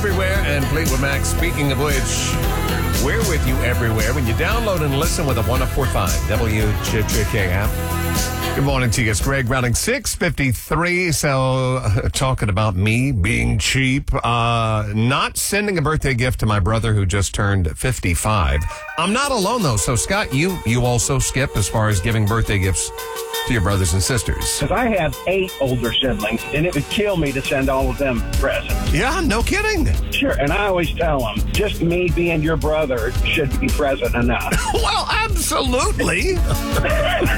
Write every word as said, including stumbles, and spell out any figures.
everywhere and Fleetwood Mac. Speaking of which, we're with you everywhere when you download and listen with a one oh four point five W J J K app. Good morning to you. It's Greg Browning, six fifty-three. So, uh, talking about me being cheap, uh, not sending a birthday gift to my brother who just turned fifty-five. I'm not alone, though. So, Scott, you, you also skip as far as giving birthday gifts to your brothers and sisters. Because I have eight older siblings, and it would kill me to send all of them presents. Yeah, no kidding. Sure, and I always tell them, just me being your brother should be present enough. Well, absolutely.